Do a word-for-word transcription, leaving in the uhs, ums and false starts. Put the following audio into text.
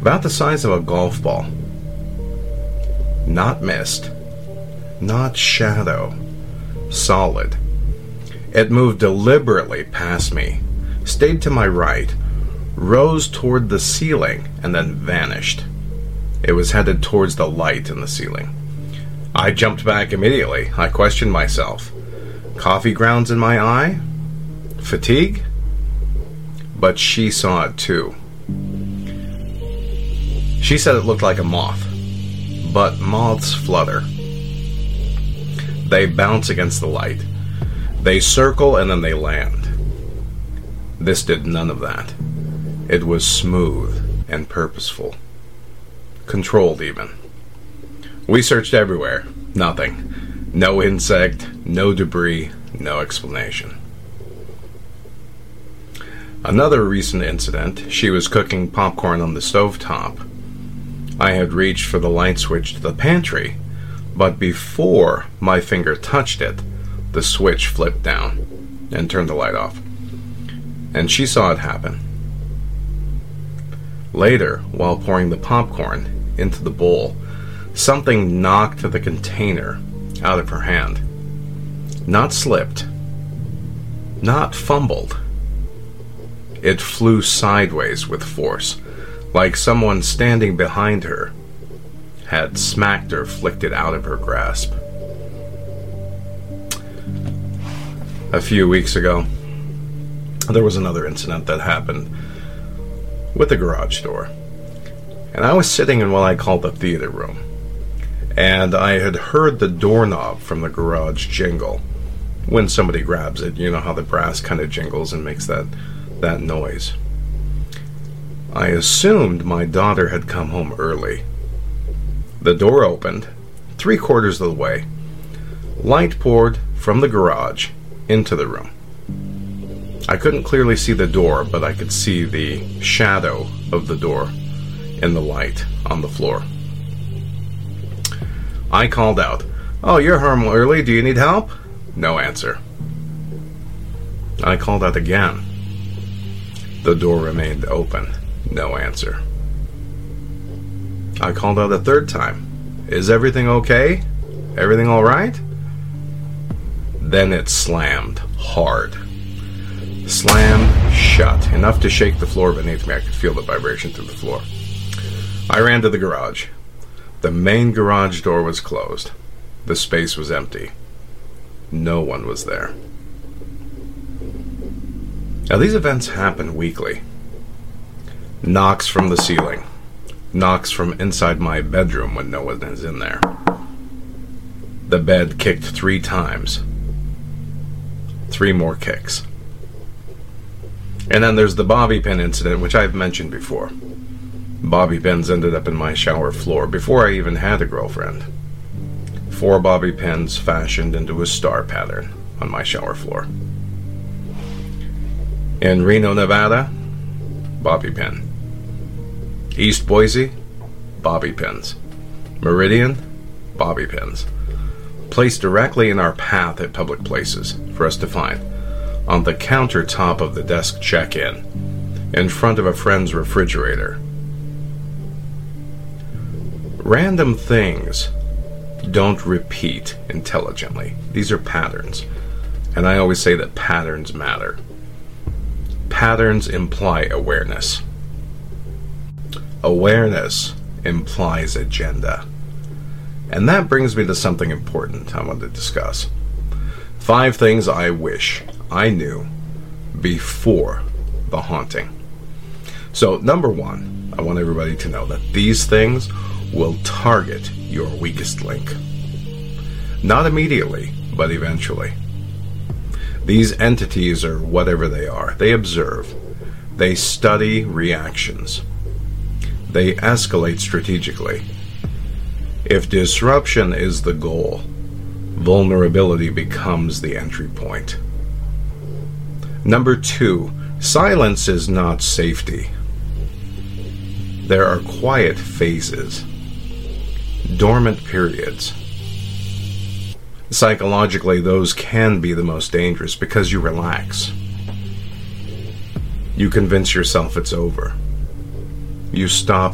about the size of a golf ball. Not mist, not shadow, solid. It moved deliberately past me, stayed to my right, rose toward the ceiling, and then vanished. It was headed towards the light in the ceiling. I jumped back immediately. I questioned myself. Coffee grounds in my eye? Fatigue? But she saw it too. She said it looked like a moth. But moths flutter. They bounce against the light. They circle and then they land. This did none of that. It was smooth and purposeful. Controlled even. We searched everywhere. Nothing. No insect, no debris, no explanation. Another recent incident, she was cooking popcorn on the stovetop. I had reached for the light switch to the pantry, but before my finger touched it, the switch flipped down and turned the light off. And she saw it happen. Later, while pouring the popcorn into the bowl, something knocked the container out of her hand. Not slipped. Not fumbled. It flew sideways with force, like someone standing behind her had smacked or flicked it out of her grasp. A few weeks ago, there was another incident that happened with the garage door. And I was sitting in what I call the theater room. And I had heard the doorknob from the garage jingle. When somebody grabs it, you know how the brass kind of jingles and makes that, that noise. I assumed my daughter had come home early. The door opened, three quarters of the way. Light poured from the garage into the room. I couldn't clearly see the door, but I could see the shadow of the door in the light on the floor. I called out, "Oh, you're home early. Do you need help?" No answer. I called out again. The door remained open. No answer. I called out a third time. "Is everything okay? Everything all right?" Then it slammed hard. Slammed shut, enough to shake the floor beneath me. I could feel the vibration through the floor. I ran to the garage. The main garage door was closed. The space was empty. No one was there. Now, these events happen weekly. Knocks from the ceiling. Knocks from inside my bedroom when no one is in there. The bed kicked three times. Three more kicks. And then there's the bobby pin incident, which I've mentioned before. Bobby pins ended up in my shower floor before I even had a girlfriend. Four bobby pins fashioned into a star pattern on my shower floor. In Reno, Nevada, bobby pin. East Boise, bobby pins. Meridian, bobby pins. Placed directly in our path at public places for us to find. On the countertop of the desk check-in, in front of a friend's refrigerator. Random things don't repeat intelligently. These are patterns. And I always say that patterns matter. Patterns imply awareness. Awareness implies agenda. And that brings me to something important I want to discuss. Five things I wish I knew before the haunting. So, number one, I want everybody to know that these things will target your weakest link. Not immediately, but eventually. These entities, or whatever they are, they observe. They study reactions. They escalate strategically. If disruption is the goal, vulnerability becomes the entry point. Number two, silence is not safety. There are quiet phases, dormant periods. Psychologically, those can be the most dangerous because you relax. You convince yourself it's over. You stop